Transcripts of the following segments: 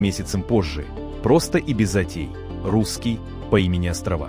месяцем позже. Просто и без затей. Русский по имени Острова.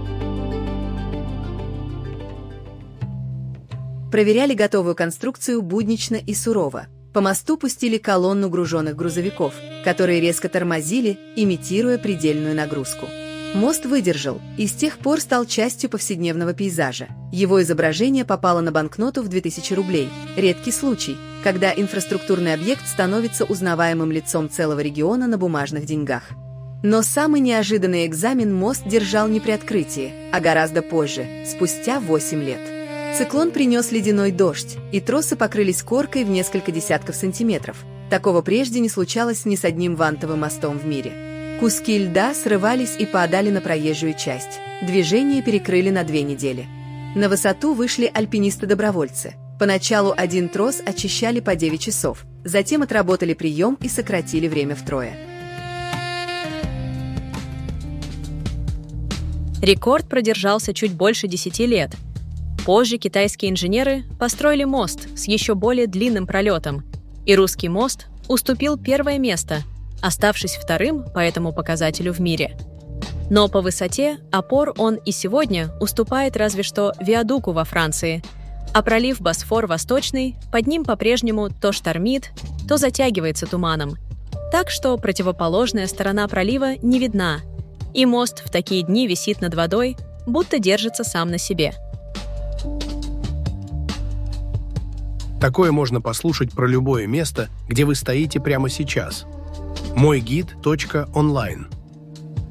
Проверяли готовую конструкцию буднично и сурово. По мосту пустили колонну груженных грузовиков, которые резко тормозили, имитируя предельную нагрузку. Мост выдержал и с тех пор стал частью повседневного пейзажа. Его изображение попало на банкноту в 2000 рублей. Редкий случай, когда инфраструктурный объект становится узнаваемым лицом целого региона на бумажных деньгах. Но самый неожиданный экзамен мост держал не при открытии, а гораздо позже, спустя 8 лет. Циклон принес ледяной дождь, и тросы покрылись коркой в несколько десятков сантиметров. Такого прежде не случалось ни с одним вантовым мостом в мире. Куски льда срывались и падали на проезжую часть. Движение перекрыли на 2 недели. На высоту вышли альпинисты-добровольцы. Поначалу один трос очищали по 9 часов, затем отработали прием и сократили время втрое. Рекорд продержался чуть больше 10 лет. Позже китайские инженеры построили мост с еще более длинным пролетом, и русский мост уступил первое место, оставшись вторым по этому показателю в мире. Но по высоте опор он и сегодня уступает разве что Виадуку во Франции, а пролив Босфор-Восточный под ним по-прежнему то штормит, то затягивается туманом. Так что противоположная сторона пролива не видна, и мост в такие дни висит над водой, будто держится сам на себе. Такое можно послушать про любое место, где вы стоите прямо сейчас. Мойгид.онлайн